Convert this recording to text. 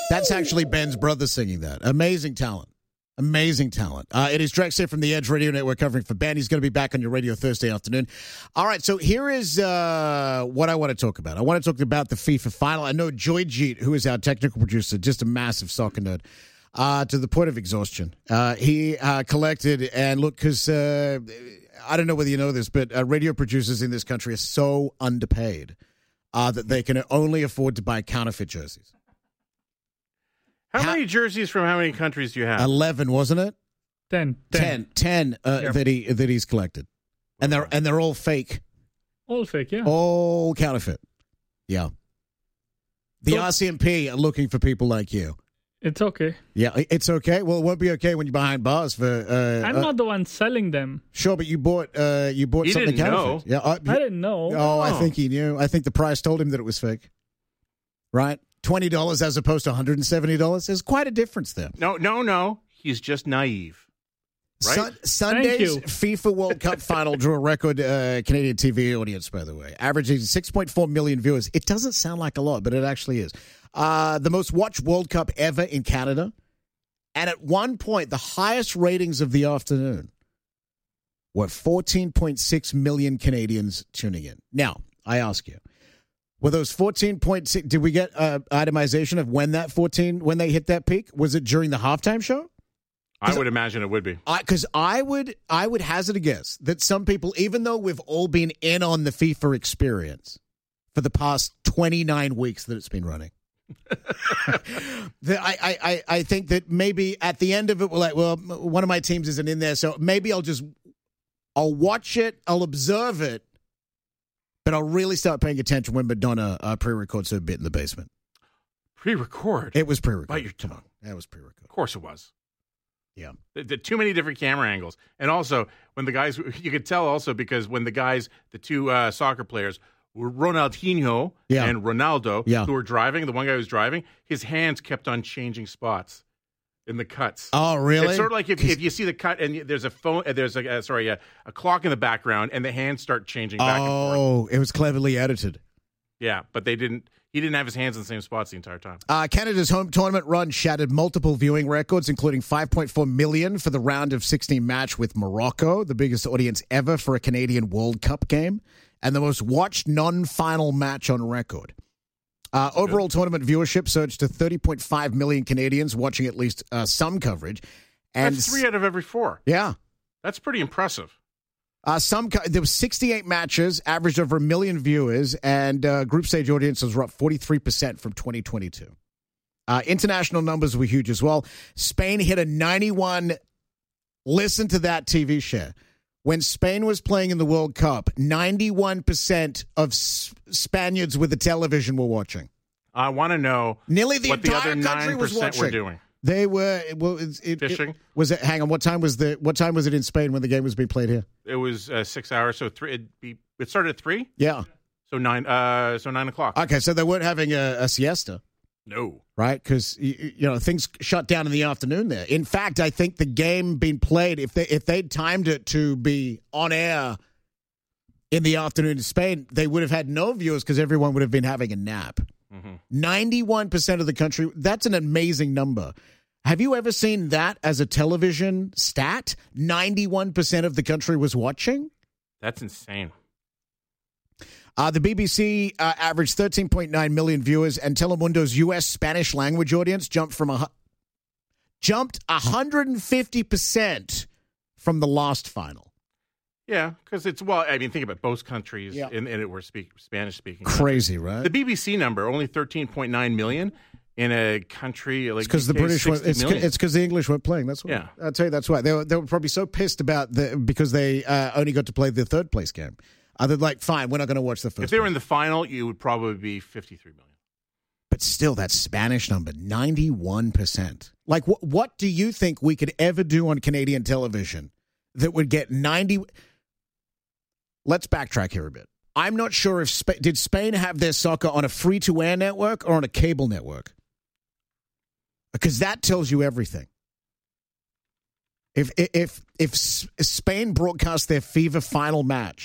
That's actually Ben's brother singing that. Amazing talent. Amazing talent. It is Drex here from the Edge Radio Network covering for Ben. He's going to be back on your radio Thursday afternoon. All right, so here is what I want to talk about. I want to talk about the FIFA final. I know Joyjeet, who is our technical producer, just a massive soccer nerd, to the point of exhaustion. He collected, and look, because I don't know whether you know this, but radio producers in this country are so underpaid that they can only afford to buy counterfeit jerseys. How many jerseys from how many countries do you have? 11, wasn't it? 10. 10 Yep. that he's collected. And they're all fake. All fake, yeah. All counterfeit. Yeah. The RCMP are looking for people like you. It's okay. Yeah, it's okay. Well, it won't be okay when you're behind bars for I'm not the one selling them. Sure, but you bought something didn't counterfeit. know. Yeah, I didn't know. Oh, I think he knew. I think the price told him that it was fake. Right? $20 as opposed to $170. There's quite a difference there. No. He's just naive. Right? Sunday's FIFA World Cup final drew a record Canadian TV audience, by the way, averaging 6.4 million viewers. It doesn't sound like a lot, but it actually is. The most watched World Cup ever in Canada. And at one point, the highest ratings of the afternoon were 14.6 million Canadians tuning in. Now, I ask you, were those 14.6, did we get itemization of when they hit that peak? Was it during the halftime show? I would imagine it would be. Because I would hazard a guess that some people, even though we've all been in on the FIFA experience for the past 29 weeks that it's been running, I think that maybe at the end of it, we're like, well, one of my teams isn't in there, so maybe I'll watch it, I'll observe it, but I'll really start paying attention when Madonna pre-records her bit in the basement. Pre-record? It was pre-record. Bite your tongue. That was pre-record. Of course it was. Yeah. Too many different camera angles. And also, when the guys, you could tell also because when the guys, the two soccer players, were Ronaldinho and Ronaldo, who were driving, the one guy who was driving, his hands kept on changing spots in the cuts. Oh, really? It's sort of like if you see the cut and there's a phone, there's a clock in the background, and the hands start changing back and forth. Oh, it was cleverly edited. Yeah, but he didn't have his hands in the same spots the entire time. Canada's home tournament run shattered multiple viewing records, including 5.4 million for the round of 16 match with Morocco, the biggest audience ever for a Canadian World Cup game, and the most watched non-final match on record. Overall tournament viewership surged to 30.5 million Canadians watching at least some coverage. And that's 3 out of every 4. Yeah. That's pretty impressive. There were 68 matches, averaged over 1 million viewers, and group stage audiences were up 43% from 2022. International numbers were huge as well. Spain hit a 91. Listen to that TV share. When Spain was playing in the World Cup, 91% of Spaniards with a television were watching. I want to know nearly the what the other entire country was 9% watching. were doing. They were fishing. Hang on, what time was it in Spain when the game was being played here? It was 6 hours, so 3. It started at 3. Yeah, so 9 o'clock. Okay, so they weren't having a siesta. No, right? Because things shut down in the afternoon there. In fact, I think the game being played, if they'd timed it to be on air in the afternoon in Spain, they would have had no viewers because everyone would have been having a nap. 91% of the country. That's an amazing number. Have you ever seen that as a television stat? 91% of the country was watching? That's insane. The BBC averaged 13.9 million viewers, and Telemundo's U.S. Spanish language audience jumped 150% from the last final. Yeah, because think about both countries in it were Spanish-speaking. Crazy, right? The BBC number, only 13.9 million in a country like because the British were, it's because the English weren't playing. That's why. Yeah. I'll tell you that's why. They were probably so pissed about because they only got to play the third place game. They're like, fine, we're not going to watch the first. If they were in the final, you would probably be 53 million. But still, that Spanish number, 91%. Like, what do you think we could ever do on Canadian television that would get 90? Let's backtrack here a bit. I'm not sure if did Spain have their soccer on a free-to-air network or on a cable network? Because that tells you everything. If Spain broadcast their FIFA final match